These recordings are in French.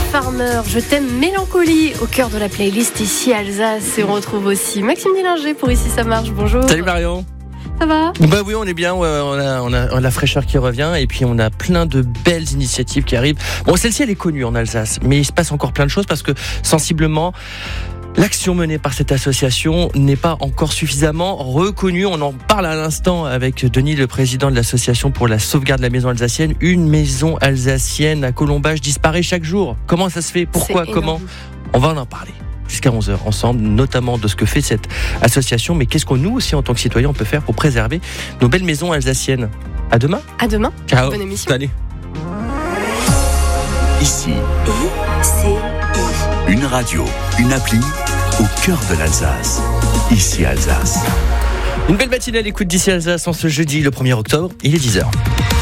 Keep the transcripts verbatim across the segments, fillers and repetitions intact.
Farmer, je t'aime mélancolie, au cœur de la playlist ici Alsace. Et on retrouve aussi Maxime Dillinger pour Ici ça marche. Bonjour. Salut Marion. Ça va ? Bah oui, on est bien, ouais, on, a, on, a, on a la fraîcheur qui revient et puis on a plein de belles initiatives qui arrivent. Bon, celle-ci elle est connue en Alsace, mais il se passe encore plein de choses parce que sensiblement l'action menée par cette association n'est pas encore suffisamment reconnue. On en parle à l'instant avec Denis, le président de l'association pour la sauvegarde de la maison alsacienne. Une maison alsacienne à Colombage disparaît chaque jour. Comment ça se fait ? Pourquoi ? Comment ? On va en parler jusqu'à onze heures ensemble, notamment de ce que fait cette association. Mais qu'est-ce que nous aussi, en tant que citoyens, on peut faire pour préserver nos belles maisons alsaciennes ? À demain. À demain. Ciao. Bonne émission. Salut. Ici, I, C, I. une radio, une appli au cœur de l'Alsace. Ici Alsace. Une belle matinée à l'écoute d'Ici Alsace en ce jeudi, le premier octobre, il est dix heures.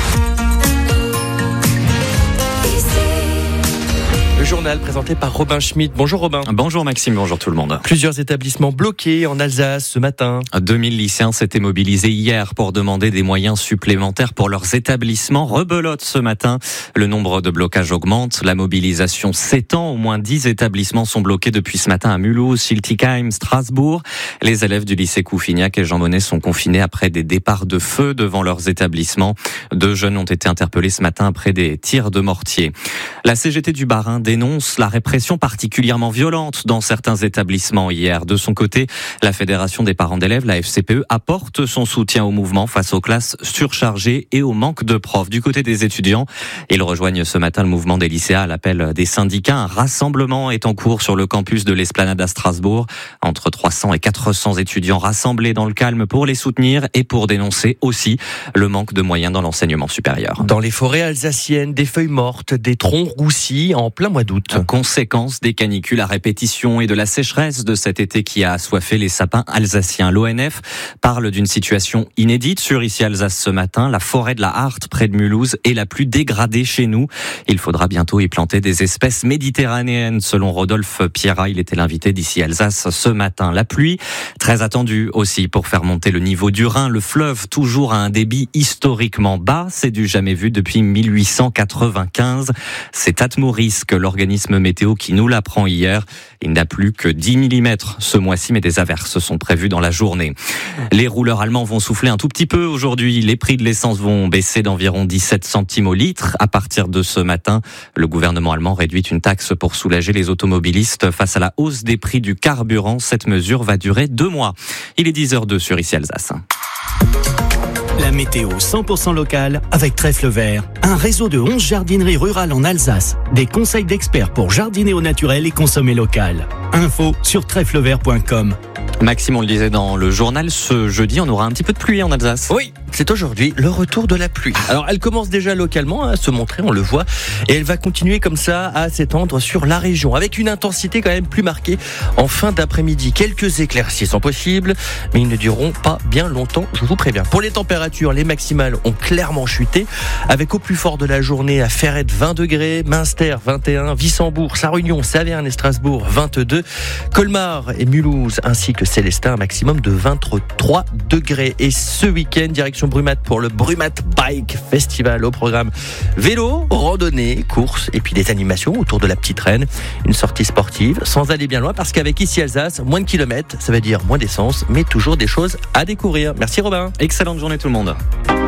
Le journal présenté par Robin Schmitt. Bonjour Robin. Bonjour Maxime, bonjour tout le monde. Plusieurs établissements bloqués en Alsace ce matin. deux mille lycéens s'étaient mobilisés hier pour demander des moyens supplémentaires pour leurs établissements. Rebelote ce matin, le nombre de blocages augmente, la mobilisation s'étend. Au moins dix établissements sont bloqués depuis ce matin à Mulhouse, Schiltigheim, Strasbourg. Les élèves du lycée Coufignac et Jean Monnet sont confinés après des départs de feu devant leurs établissements. Deux jeunes ont été interpellés ce matin après des tirs de mortier. La C G T du Bas-Rhin dénonce la répression particulièrement violente dans certains établissements hier. De son côté, la Fédération des parents d'élèves, la F C P E, apporte son soutien au mouvement face aux classes surchargées et au manque de profs. Du côté des étudiants, ils rejoignent ce matin le mouvement des lycéens à l'appel des syndicats. Un rassemblement est en cours sur le campus de l'Esplanade à Strasbourg. Entre trois cents et quatre cents étudiants rassemblés dans le calme pour les soutenir et pour dénoncer aussi le manque de moyens dans l'enseignement supérieur. Dans les forêts alsaciennes, des feuilles mortes, des troncs roussis en plein mois d'août. Conséquence des canicules à répétition et de la sécheresse de cet été qui a assoiffé les sapins alsaciens. L'O N F parle d'une situation inédite sur Ici Alsace ce matin. La forêt de la Hart près de Mulhouse est la plus dégradée chez nous. Il faudra bientôt y planter des espèces méditerranéennes selon Rodolphe Pierrat. Il était l'invité d'Ici Alsace ce matin. La pluie, très attendue aussi pour faire monter le niveau du Rhin. Le fleuve toujours à un débit historiquement bas. C'est du jamais vu depuis mille huit cent quatre-vingt-quinze. C'est Atmoris que l'organisme météo qui nous l'apprend hier. Il n'a plus que dix millimètres ce mois-ci, mais des averses sont prévues dans la journée. Les rouleurs allemands vont souffler un tout petit peu aujourd'hui. Les prix de l'essence vont baisser d'environ dix-sept centimes au litre. À partir de ce matin, le gouvernement allemand réduit une taxe pour soulager les automobilistes face à la hausse des prix du carburant. Cette mesure va durer deux mois. Il est dix heures deux sur Ici Alsace. La météo cent pour cent locale avec Trèfle Vert, un réseau de onze jardineries rurales en Alsace. Des conseils d'experts pour jardiner au naturel et consommer local. Info sur trèfle vert point com. Maxime, on le disait dans le journal, ce jeudi, on aura un petit peu de pluie en Alsace. Oui, c'est aujourd'hui le retour de la pluie. Alors, elle commence déjà localement à se montrer, on le voit, et elle va continuer comme ça à s'étendre sur la région, avec une intensité quand même plus marquée en fin d'après-midi. Quelques éclaircies sont possibles, mais ils ne dureront pas bien longtemps, je vous préviens. Pour les températures, les maximales ont clairement chuté, avec au plus fort de la journée à Ferrette vingt degrés, Münster vingt et un, Wissembourg, Sarre-Union, Saverne et Strasbourg vingt-deux, Colmar et Mulhouse ainsi que Célestin, un maximum de vingt-trois degrés. Et ce week-end, direction Brumat pour le Brumat Bike Festival. Au programme vélo, randonnée, course et puis des animations autour de la petite reine. Une sortie sportive sans aller bien loin parce qu'avec Ici Alsace, moins de kilomètres, ça veut dire moins d'essence, mais toujours des choses à découvrir. Merci Robin. Excellente journée tout le monde.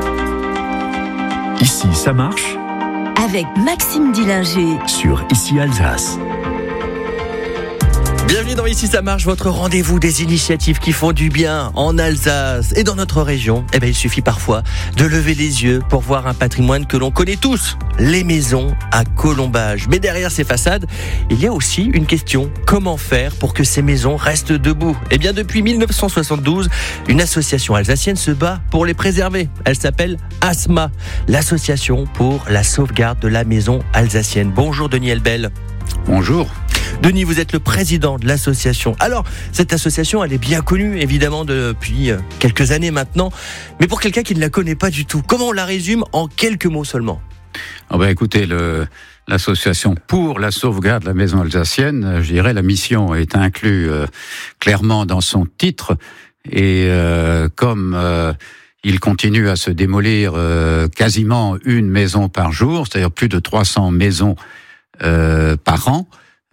Ici, ça marche Avec Maxime Dillinger. sur Ici Alsace. Bienvenue dans Ici ça marche, votre rendez-vous des initiatives qui font du bien en Alsace et dans notre région. Eh bien, il suffit parfois de lever les yeux pour voir un patrimoine que l'on connaît tous, les maisons à Colombage. Mais derrière ces façades, il y a aussi une question. Comment faire pour que ces maisons restent debout ? Eh bien, depuis mille neuf cent soixante-douze, une association alsacienne se bat pour les préserver. Elle s'appelle ASMA, l'association pour la sauvegarde de la maison alsacienne. Bonjour Denis Elbel. Bonjour. Denis, vous êtes le président de l'association. Alors, cette association, elle est bien connue, évidemment, depuis quelques années maintenant. Mais pour quelqu'un qui ne la connaît pas du tout, comment on la résume en quelques mots seulement ? Oh ben écoutez, le, l'association pour la sauvegarde de la maison alsacienne, je dirais la mission est inclue euh, clairement dans son titre. Et euh, comme euh, il continue à se démolir euh, quasiment une maison par jour, c'est-à-dire plus de trois cents maisons euh, par an.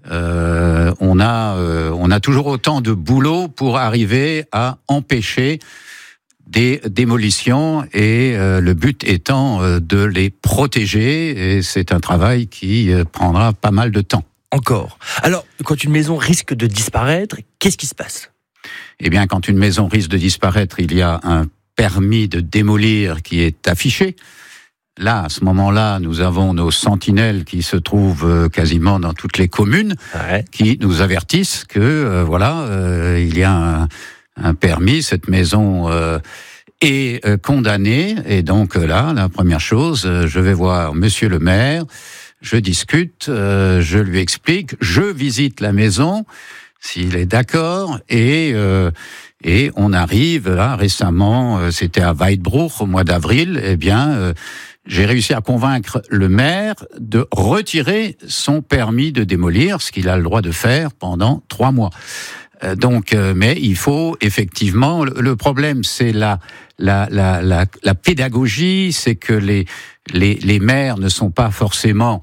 Euh, on a, euh, on a toujours autant de boulot pour arriver à empêcher des démolitions et euh, le but étant euh, de les protéger et c'est un travail qui euh, prendra pas mal de temps. Encore. Alors, quand une maison risque de disparaître, qu'est-ce qui se passe ? Eh bien, quand une maison risque de disparaître, il y a un permis de démolir qui est affiché. Là, à ce moment-là, nous avons nos sentinelles qui se trouvent quasiment dans toutes les communes, ouais. qui nous avertissent que euh, voilà, euh, il y a un, un permis, cette maison euh, est euh, condamnée. Et donc là, la première chose, euh, je vais voir Monsieur le maire, je discute, euh, je lui explique, je visite la maison, s'il est d'accord, et euh, et on arrive là récemment, euh, c'était à Weidbruch au mois d'avril, eh bien. Euh, J'ai réussi à convaincre le maire de retirer son permis de démolir, ce qu'il a le droit de faire pendant trois mois. Euh, donc, euh, mais il faut effectivement. Le, le problème, c'est la la la la, la pédagogie, c'est que les les les maires ne sont pas forcément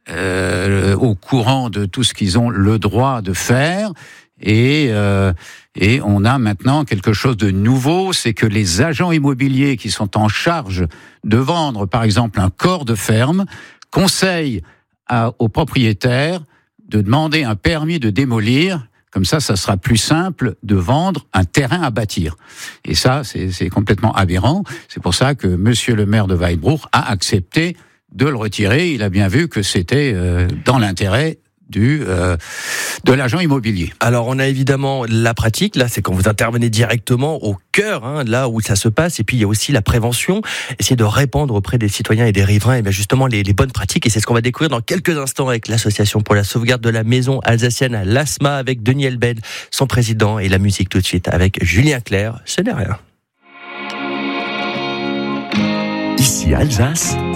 euh, au courant de tout ce qu'ils ont le droit de faire. Et, euh, et on a maintenant quelque chose de nouveau, c'est que les agents immobiliers qui sont en charge de vendre, par exemple, un corps de ferme, conseillent à, aux propriétaires de demander un permis de démolir. Comme ça, ça sera plus simple de vendre un terrain à bâtir. Et ça, c'est, c'est complètement aberrant. C'est pour ça que Monsieur le maire de Weidbruch a accepté de le retirer. Il a bien vu que c'était euh, dans l'intérêt du euh, de l'agent immobilier. Alors on a évidemment la pratique, là c'est quand vous intervenez directement au cœur, hein, là où ça se passe, et puis il y a aussi la prévention, essayer de répandre auprès des citoyens et des riverains et bien justement les, les bonnes pratiques, et c'est ce qu'on va découvrir dans quelques instants avec l'association pour la sauvegarde de la maison alsacienne à l'A S M A avec Denis Elben, son président, et la musique tout de suite avec Julien Clerc, ce n'est rien. Ici Alsace,